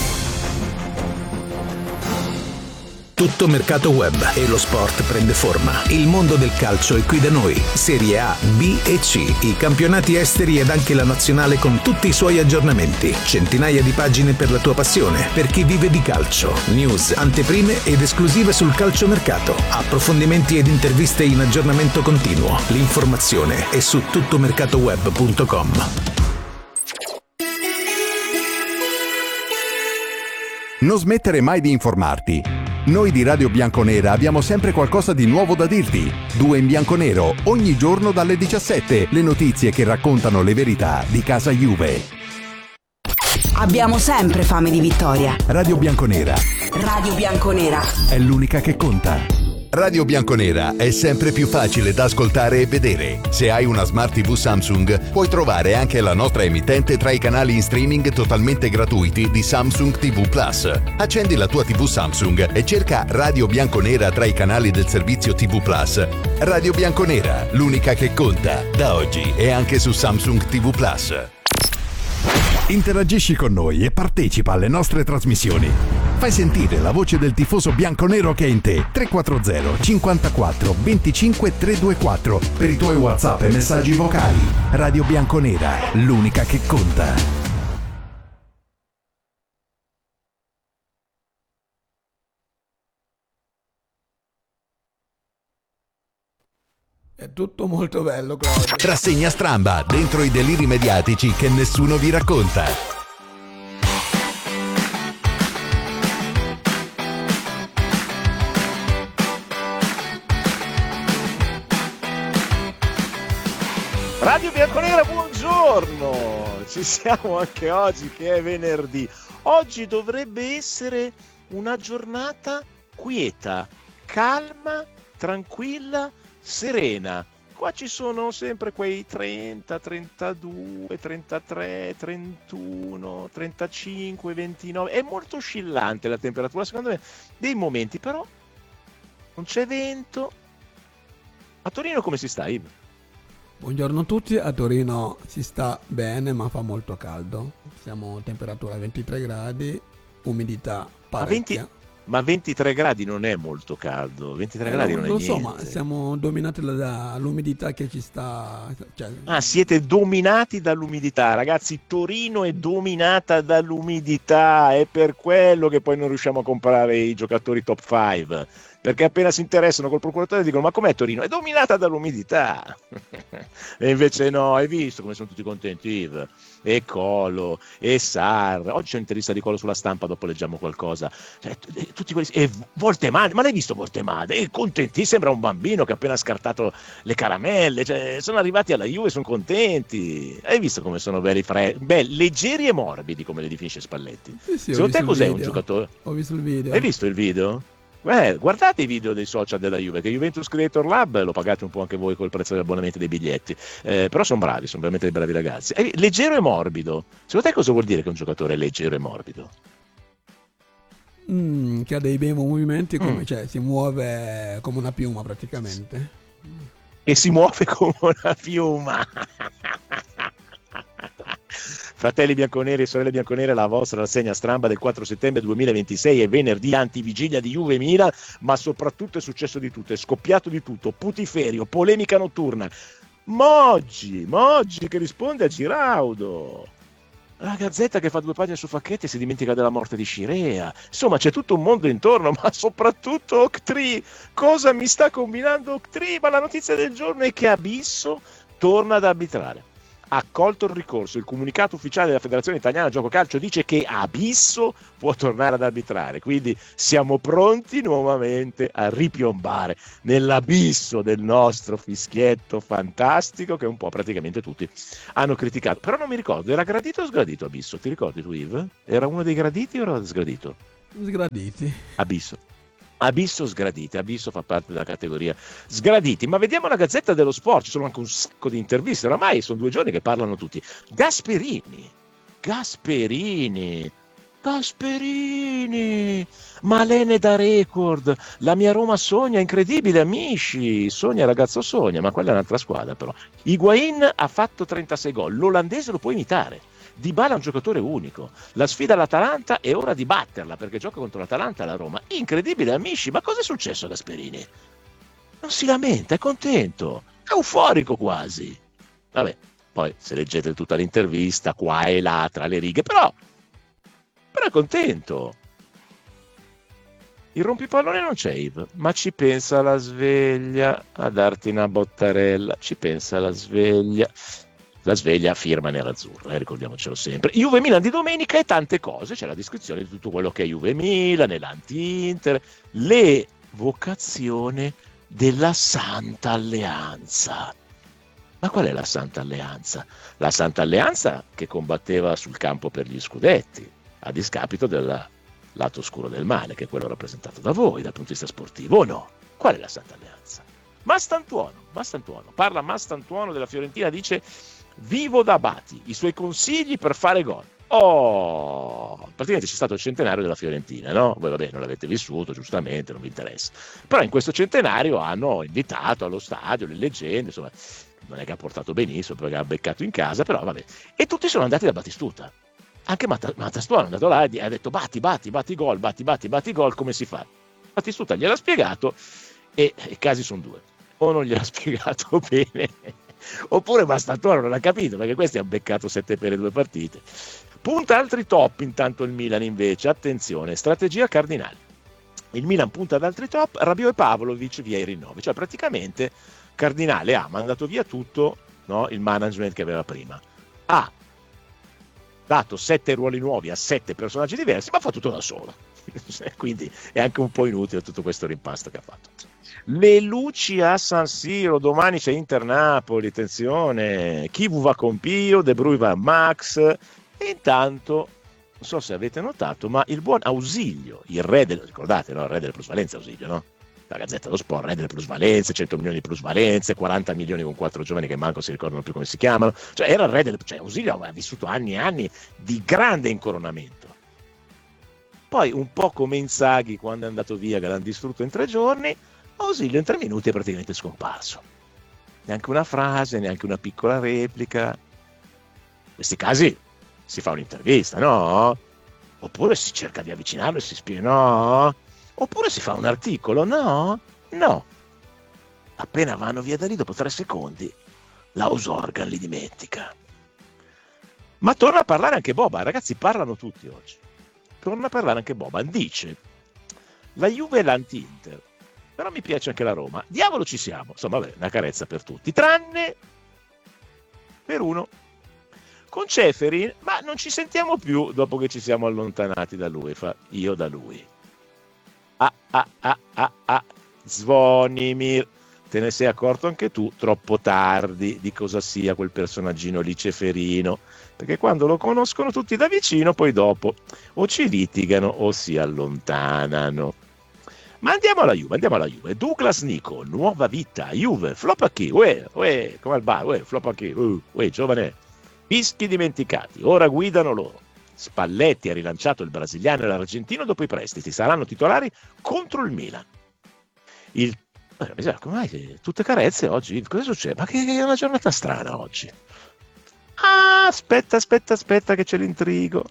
Tutto mercato web e lo sport prende forma. Il mondo del calcio è qui da noi. Serie A, B e C, i campionati esteri ed anche la nazionale con tutti i suoi aggiornamenti. Centinaia di pagine per la tua passione, per chi vive di calcio. News, anteprime ed esclusive sul calciomercato. Approfondimenti ed interviste in aggiornamento continuo. L'informazione è su tuttomercatoweb.com. Non smettere mai di informarti. Noi di Radio Bianconera abbiamo sempre qualcosa di nuovo da dirti. 2 in bianconero, ogni giorno dalle 17. Le notizie che raccontano le verità di casa Juve. Abbiamo sempre fame di vittoria. Radio Bianconera Radio Bianconera. è l'unica che conta. Radio Bianconera è sempre più facile da ascoltare e vedere. Se hai una Smart TV Samsung, puoi trovare anche la nostra emittente tra i canali in streaming totalmente gratuiti di Samsung TV Plus. Accendi la tua TV Samsung e cerca Radio Bianconera tra i canali del servizio TV Plus. Radio Bianconera, l'unica che conta, da oggi e anche su Samsung TV Plus. Interagisci con noi e partecipa alle nostre trasmissioni. Fai sentire la voce del tifoso bianconero che è in te. 340 54 25 324 per i tuoi WhatsApp e messaggi vocali. Radio Bianconera, l'unica che conta. È tutto molto bello, Claudio. Rassegna stramba dentro i deliri mediatici che nessuno vi racconta. Radio Bianconera, buongiorno! Ci siamo anche oggi che è venerdì. Oggi dovrebbe essere una giornata quieta, calma, tranquilla, serena. Qua ci sono sempre quei 30, 32, 33, 31, 35, 29. È molto oscillante la temperatura, secondo me, dei momenti, però non c'è vento. A Torino come si sta, Ivo? Buongiorno a tutti, a Torino si sta bene ma fa molto caldo. Siamo a temperatura 23 gradi, umidità parecchia. Ma 23 gradi non è molto caldo, 23 gradi non è niente. Lo so, ma siamo dominati dall'umidità che ci sta... Siete dominati dall'umidità, ragazzi. Torino è dominata dall'umidità, è per quello che poi non riusciamo a comprare i giocatori top 5, perché appena si interessano col procuratore dicono: ma com'è Torino? È dominata dall'umidità. E invece no, hai visto come sono tutti contenti, Yves? E Colo, e Sarr. Oggi c'è un'intervista di Colo sulla Stampa, dopo leggiamo qualcosa. Cioè, tutti quelli... E Voltemade, ma l'hai visto Voltemade? È contenti, sembra un bambino che ha appena scartato le caramelle. Cioè, sono arrivati alla Juve, sono contenti. Hai visto come sono belli, leggeri e morbidi, come le definisce Spalletti? Sì, secondo te cos'è un giocatore? Ho visto il video. Hai visto il video? Guardate i video dei social della Juve, che Juventus Creator Lab lo pagate un po' anche voi col prezzo dell'abbonamento dei biglietti, però sono bravi, sono veramente dei bravi ragazzi. Leggero e morbido, secondo te cosa vuol dire che un giocatore è leggero e morbido? Che ha dei bei movimenti, come, cioè si muove come una piuma praticamente. E si muove come una piuma. Fratelli bianconeri e sorelle bianconere, la vostra rassegna stramba del 4 settembre 2026 è venerdì, antivigilia di Juve Milan, ma soprattutto è successo di tutto, è scoppiato di tutto, putiferio, polemica notturna. Moggi che risponde a Giraudo. La Gazzetta che fa 2 pagine su Facchetti e si dimentica della morte di Scirea. Insomma, c'è tutto un mondo intorno, ma soprattutto Octree. Cosa mi sta combinando Octree? Ma la notizia del giorno è che Abisso torna ad arbitrare. Accolto il ricorso, il comunicato ufficiale della Federazione Italiana Gioco Calcio dice che Abisso può tornare ad arbitrare, quindi siamo pronti nuovamente a ripiombare nell'abisso del nostro fischietto fantastico che un po' praticamente tutti hanno criticato. Però non mi ricordo, era gradito o sgradito Abisso? Ti ricordi tu, Yves? Era uno dei graditi o era sgradito? Sgraditi. Abisso sgraditi, Abisso fa parte della categoria sgraditi, ma vediamo la Gazzetta dello Sport, ci sono anche un sacco di interviste, oramai sono 2 giorni che parlano tutti. Gasperini, Malene da record, la mia Roma sogna, incredibile amici, sogna ragazzo sogna, ma quella è un'altra squadra però. Higuain ha fatto 36 gol, l'olandese lo può imitare. Dybala è un giocatore unico, la sfida all'Atalanta è ora di batterla perché gioca contro l'Atalanta e la Roma. Incredibile amici, ma cosa è successo a Gasperini? Non si lamenta, è contento, è euforico quasi. Vabbè, poi se leggete tutta l'intervista qua e là tra le righe, però è contento. Il rompipallone non c'è, Yves, ma ci pensa la sveglia a darti una bottarella, ci pensa la sveglia. La sveglia firma nerazzurra, ricordiamocelo sempre. Juve Milan di domenica e tante cose, c'è la descrizione di tutto quello che è Juve Milan, l'anti-Inter, l'evocazione della Santa Alleanza. Ma qual è la Santa Alleanza? La Santa Alleanza che combatteva sul campo per gli scudetti, a discapito del lato oscuro del male, che è quello rappresentato da voi dal punto di vista sportivo, o no? Qual è la Santa Alleanza? Mastantuono, parla Mastantuono della Fiorentina, dice: vivo da Abati, i suoi consigli per fare gol. Praticamente c'è stato il centenario della Fiorentina, no? Voi vabbè non l'avete vissuto, giustamente, non vi interessa. Però in questo centenario hanno invitato allo stadio le leggende, insomma, non è che ha portato benissimo perché ha beccato in casa, però vabbè. E tutti sono andati da Battistuta. Anche Mastantuono è andato là e ha detto batti gol, come si fa? Battistuta gliel'ha spiegato e i casi sono due. O non gliel'ha spiegato bene, oppure Mastantuono non l'ha capito, perché questi hanno beccato 7 per le 2 partite. Punta altri top intanto il Milan invece, attenzione, strategia cardinale. Il Milan punta ad altri top, Rabiot e Pavlovic via i rinnovi, cioè praticamente Cardinale ha mandato via tutto, no, il management che aveva prima, ha dato 7 ruoli nuovi a 7 personaggi diversi, ma fa tutto da solo. Quindi è anche un po' inutile tutto questo rimpasto che ha fatto. Le luci a San Siro, domani c'è Inter-Napoli, attenzione, Chivu va con Pio, De Bruyne va a Max, e intanto, non so se avete notato, ma il buon Ausilio, il re ricordate, no? Il re delle plusvalenze Ausilio, no? La Gazzetta dello Sport, re delle plusvalenze, 100 milioni di plusvalenze, 40 milioni con 4 giovani che manco si ricordano più come si chiamano, cioè era il re delle, cioè Ausilio aveva vissuto anni e anni di grande incoronamento. Poi un po' come Inzaghi quando è andato via che l'hanno distrutto in 3 giorni, Ausilio in 3 minuti è praticamente scomparso. Neanche una frase, neanche una piccola replica. In questi casi si fa un'intervista, no? Oppure si cerca di avvicinarlo e si spiega, no? Oppure si fa un articolo, no? No. Appena vanno via da lì, dopo 3 secondi, Laus Organ li dimentica. Ma torna a parlare anche Boban, ragazzi, parlano tutti oggi. Torna a parlare anche Boban, dice: la Juve è l'anti-Inter, però mi piace anche la Roma. Diavolo ci siamo. Insomma, vabbè, una carezza per tutti, tranne per uno. Con Ceferin, ma non ci sentiamo più dopo che ci siamo allontanati da lui, fa io da lui. Zvonimir, te ne sei accorto anche tu troppo tardi di cosa sia quel personaggino lì Ceferino, perché quando lo conoscono tutti da vicino poi dopo o ci litigano o si allontanano. Ma andiamo alla Juve. Douglas Nico, nuova vita, Juve, flop a chi? Come al bar, flop a chi? Giovane, fischi dimenticati, ora guidano loro. Spalletti ha rilanciato il brasiliano e l'argentino dopo i prestiti, saranno titolari contro il Milan. Come mai che tutte carezze oggi? Cosa succede? Ma che è una giornata strana oggi. Aspetta che c'è l'intrigo.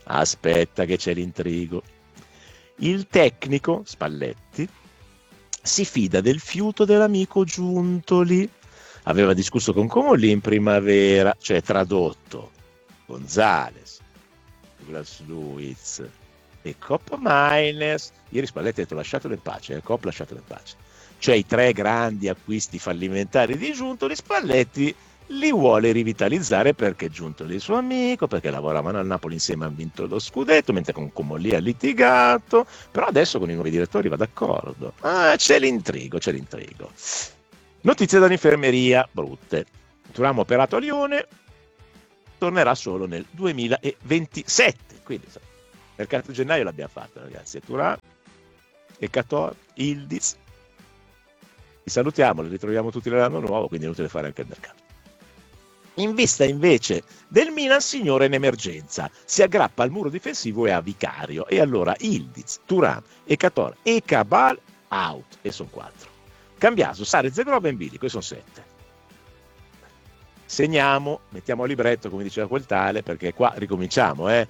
Il tecnico Spalletti si fida del fiuto dell'amico Giuntoli. Aveva discusso con Comolli in primavera, cioè tradotto Gonzales, Douglas Luiz e Kopp Mainers. Ieri Spalletti ha detto lasciatelo in pace, Kopp lasciatelo in pace. Cioè i 3 grandi acquisti fallimentari di Giuntoli, Spalletti li vuole rivitalizzare perché Giuntoli è il suo amico, perché lavoravano al Napoli insieme, hanno vinto lo scudetto, mentre con Comolli ha litigato, però adesso con i nuovi direttori va d'accordo. C'è l'intrigo. Notizie dall'infermeria, brutte. Thuram operato a Lione, tornerà solo nel 2027, quindi il mercato di gennaio l'abbiamo fatto, ragazzi. Thuram, Ekator, Ildiz, li salutiamo, li ritroviamo tutti l'anno nuovo, quindi è inutile fare anche il mercato. In vista invece del Milan, signore in emergenza, si aggrappa al muro difensivo e a Vicario, e allora Ildiz, Thuram, Ekator e Cabal out, e sono 4. Cambiaso, Sare, Zegrova e Mbili, questi sono 7. Segniamo, mettiamo a libretto come diceva quel tale, perché qua ricominciamo, Hai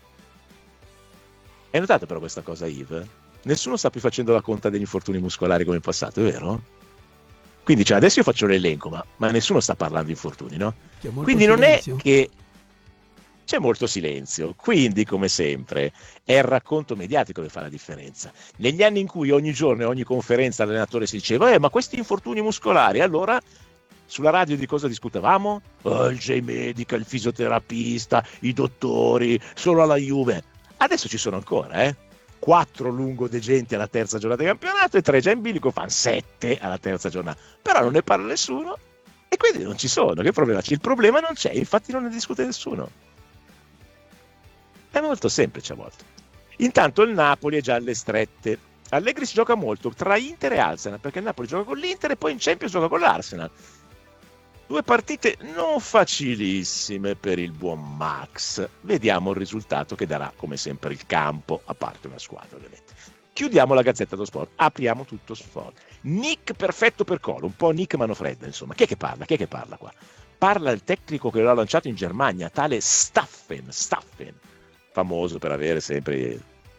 notato però questa cosa, Yves? Nessuno sta più facendo la conta degli infortuni muscolari come in passato, è vero? Quindi adesso io faccio l'elenco, ma nessuno sta parlando di infortuni, no? Quindi non silenzio. È che c'è molto silenzio, quindi come sempre è il racconto mediatico che fa la differenza. Negli anni in cui ogni giorno e ogni conferenza l'allenatore si diceva ma questi infortuni muscolari, allora sulla radio di cosa discutevamo? Il J-Medica, il fisioterapista, i dottori, solo alla Juve. Adesso ci sono ancora, 4 lungodegenti alla terza giornata di campionato e 3 già in bilico, fanno 7 alla terza giornata, però non ne parla nessuno E quindi non ci sono, che problema c'è? Il problema non c'è, infatti non ne discute nessuno. È molto semplice a volte. Intanto il Napoli è già alle strette. Allegri si gioca molto tra Inter e Arsenal, perché il Napoli gioca con l'Inter e poi in Champions gioca con l'Arsenal. 2 partite non facilissime per il buon Max. Vediamo il risultato che darà, come sempre, il campo, a parte una squadra ovviamente. Chiudiamo la Gazzetta dello Sport, apriamo tutto sport. Nick perfetto per Colo, un po' Nick Manofredda, insomma. Chi è che parla? Chi è che parla qua? Parla il tecnico che l'ha lanciato in Germania, tale Staffen, famoso per avere sempre...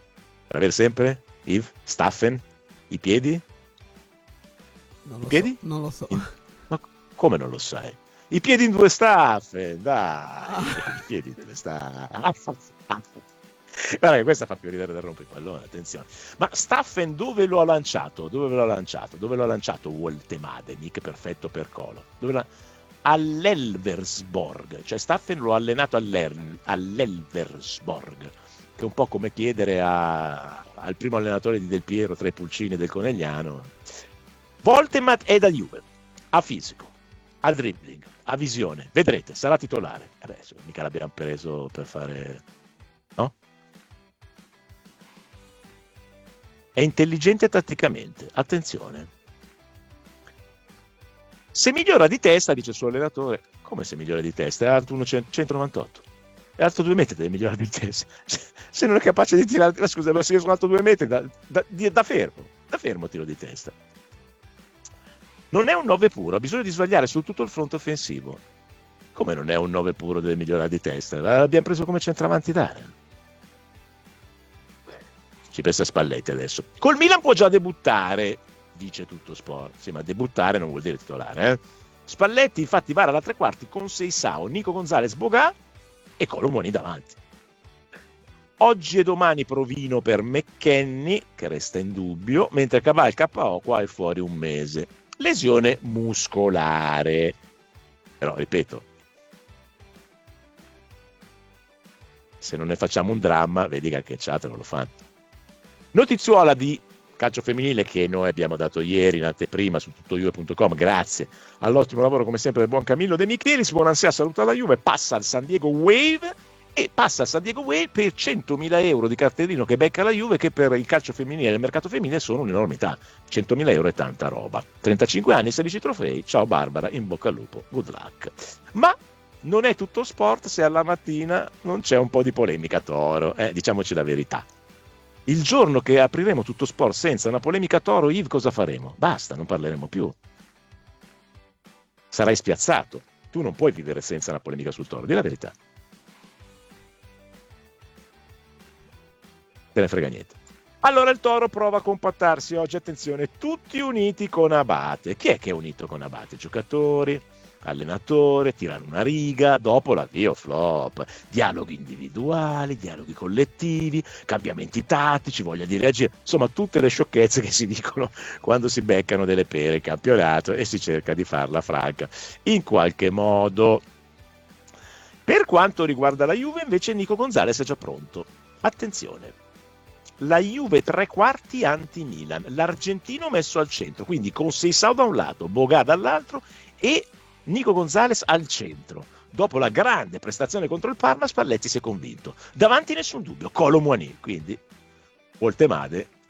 Yves? Staffen? I piedi? Non lo so. Ma come non lo sai? I piedi in 2 Staffen, dai! I piedi in 2 Staffen. Guarda che questa fa più ridere da rompere il pallone, attenzione. Ma Staffen dove lo ha lanciato? Dove lo ha lanciato Woltemade, Nick perfetto per Colo? All'Elversborg, cioè Staffen lo ha allenato all'Elversborg, che è un po' come chiedere al primo allenatore di Del Piero tra i pulcini del Conegliano. Woltemade è da Juve, ha fisico, ha dribbling, ha visione, vedrete, sarà titolare. Adesso mica l'abbiamo preso per fare... no? È intelligente tatticamente, attenzione. Se migliora di testa, dice il suo allenatore, come se migliora di testa? È alto 1,198. È alto 2 metri, deve migliorare di testa. Se non è capace di tirare, scusa, ma se io sono alto 2 metri, da fermo tiro di testa. Non è un 9 puro, ha bisogno di sbagliare su tutto il fronte offensivo. Come non è un 9 puro, deve migliorare di testa? L'abbiamo preso come centravanti d'area. Ci pensa Spalletti adesso. Col Milan può già debuttare, dice tutto sport. Sì, ma debuttare non vuol dire titolare, eh? Spalletti infatti vara da 3 quarti con Seisao, Nico Gonzalez, Bogà e Colomoni davanti. Oggi e domani provino per McKennie, che resta in dubbio, mentre Cabal KO qua è fuori 1 mese. Lesione muscolare. Però, ripeto, se non ne facciamo un dramma, vedi che a Cacciata non lo fanno. Notiziola di calcio femminile che noi abbiamo dato ieri in anteprima su tuttojuve.com, grazie all'ottimo lavoro come sempre del buon Camillo De Michelis. Buonasera, saluta la Juve, passa al San Diego Wave per 100.000 euro di cartellino che becca la Juve, che per il calcio femminile e il mercato femminile sono un'enormità. 100.000 euro è tanta roba. 35 anni, 16 trofei, ciao Barbara, in bocca al lupo, good luck. Ma non è tutto sport se alla mattina non c'è un po' di polemica, Toro, diciamoci la verità. Il giorno che apriremo tutto sport senza una polemica, Toro, Yves, cosa faremo? Basta, non parleremo più. Sarai spiazzato. Tu non puoi vivere senza una polemica sul Toro, di la verità. Te ne frega niente. Allora il Toro prova a compattarsi oggi, attenzione, tutti uniti con Abate. Chi è che è unito con Abate? Giocatori, allenatore, tirare una riga, dopo l'avvio flop, dialoghi individuali, dialoghi collettivi, cambiamenti tattici, voglia di reagire, insomma tutte le sciocchezze che si dicono quando si beccano delle pere in campionato e si cerca di farla franca in qualche modo. Per quanto riguarda la Juve invece Nico Gonzalez è già pronto, attenzione. La Juve 3 quarti anti-Milan, l'argentino messo al centro, quindi con Seisao da un lato, Bogà dall'altro e Nico Gonzalez al centro. Dopo la grande prestazione contro il Parma, Spalletti si è convinto. Davanti nessun dubbio, Colomoni, quindi Woltemade